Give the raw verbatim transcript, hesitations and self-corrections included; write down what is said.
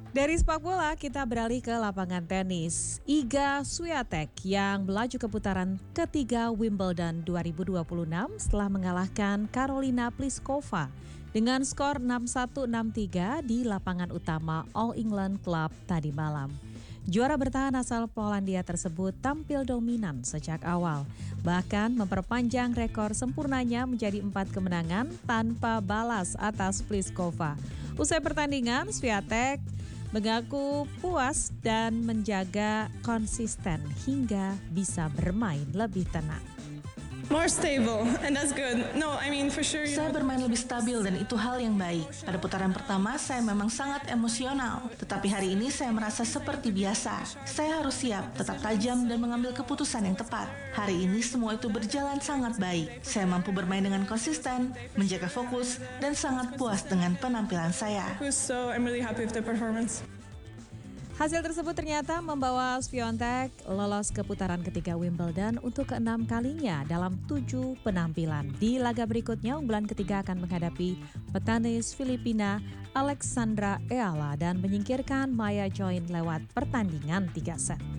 Dari sepak bola kita beralih ke lapangan tenis. Iga Swiatek yang melaju ke putaran ketiga Wimbledon dua ribu dua puluh enam setelah mengalahkan Karolina Pliskova dengan skor enam satu enam tiga di lapangan utama All England Club tadi malam. Juara bertahan asal Polandia tersebut tampil dominan sejak awal, bahkan memperpanjang rekor sempurnanya menjadi empat kemenangan tanpa balas atas Pliskova. Usai pertandingan, Swiatek mengaku puas dan menjaga konsisten hingga bisa bermain lebih tenang. More stable, and that's good. No, I mean for sure. Saya bermain lebih stabil dan itu hal yang baik. Pada putaran pertama saya memang sangat emosional, tetapi hari ini saya merasa seperti biasa. Saya harus siap, tetap tajam dan mengambil keputusan yang tepat. Hari ini semua itu berjalan sangat baik. Saya mampu bermain dengan konsisten, menjaga fokus, dan sangat puas dengan penampilan saya. So I'm really happy with the performance. Hasil tersebut ternyata membawa Swiatek lolos ke putaran ketiga Wimbledon untuk keenam kalinya dalam tujuh penampilan. Di laga berikutnya, unggulan ketiga akan menghadapi petenis Filipina Alexandra Eala dan menyingkirkan Maya Join lewat pertandingan tiga set.